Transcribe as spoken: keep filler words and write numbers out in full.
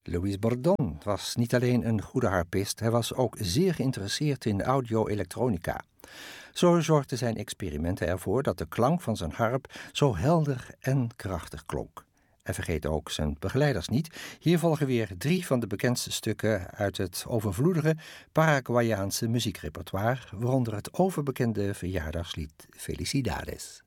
Louis Bordon was niet alleen een goede harpist, hij was ook zeer geïnteresseerd in audio-elektronica. Zo zorgden zijn experimenten ervoor dat de klank van zijn harp zo helder en krachtig klonk. En vergeet ook zijn begeleiders niet. Hier volgen weer drie van de bekendste stukken uit het overvloedige Paraguayaanse muziekrepertoire, waaronder het overbekende verjaardagslied Felicidades.